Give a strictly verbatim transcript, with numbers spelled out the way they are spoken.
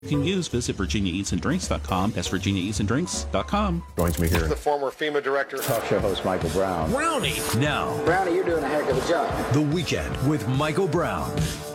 you can use, visit virginia eats and drinks dot com. That's virginia eats and drinks dot com. Joins me here, the former FEMA director, talk show host Michael Brown. Brownie. Now, Brownie, you're doing a heck of a job. The Weekend with Michael Brown.